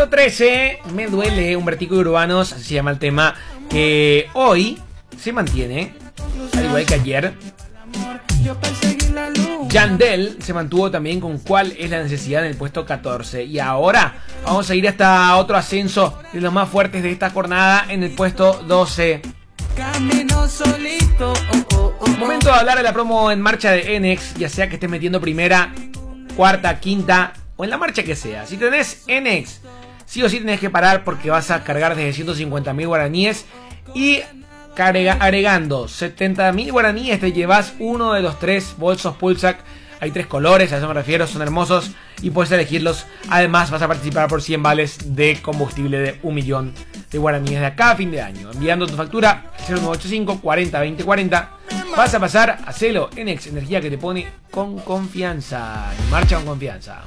Puesto 13, Me duele, un vertigo de urbanos, así se llama el tema, que hoy se mantiene, al igual que ayer. Yandel se mantuvo también con Cuál es la necesidad en el puesto 14. Y ahora vamos a ir hasta otro ascenso de los más fuertes de esta jornada en el puesto 12. Momento de hablar de la promo en marcha de Enex, ya sea que estés metiendo primera, cuarta, quinta o en la marcha que sea. Si tenés Enex, sí o sí tenés que parar porque vas a cargar desde 150.000 guaraníes y agregando 70.000 guaraníes te llevas uno de los 3 bolsos Pulsac. Hay 3 colores, a eso me refiero, son hermosos y puedes elegirlos. Además vas a participar por 100 vales de combustible de 1.000.000 de guaraníes de acá a fin de año. Enviando tu factura 0985 40 20 40. Vas a pasar a Celo Enex, energía que te pone con confianza. Marcha con confianza.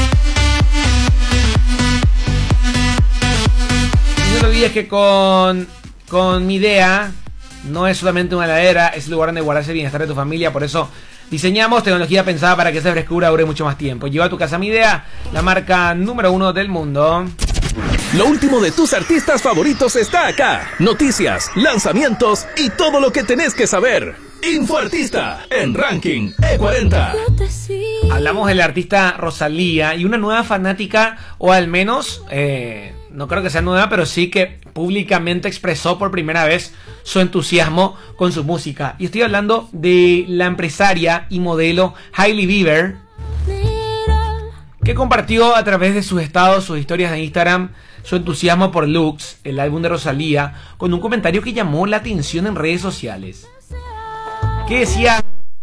Y no te olvides que con mi idea no es solamente una heladera, es el lugar donde guardarse el bienestar de tu familia. Por eso diseñamos tecnología pensada para que esa frescura dure mucho más tiempo. Lleva a tu casa Mi Idea, la marca número 1 del mundo. Lo último de tus artistas favoritos está acá. Noticias, lanzamientos y todo lo que tenés que saber. Infoartista en Ranking E40. Hablamos de la artista Rosalía y una nueva fanática, o al menos, no creo que sea nueva, pero sí que públicamente expresó por primera vez su entusiasmo con su música. Y estoy hablando de la empresaria y modelo Hailey Bieber, que compartió a través de sus estados, sus historias de Instagram, su entusiasmo por Lux, el álbum de Rosalía, con un comentario que llamó la atención en redes sociales. Que decía: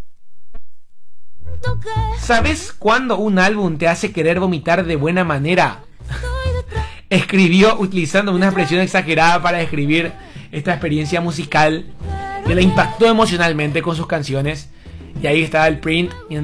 ¿sabes cuándo un álbum te hace querer vomitar de buena manera? Escribió utilizando una expresión exagerada para describir esta experiencia musical que la impactó emocionalmente con sus canciones. Y ahí estaba el print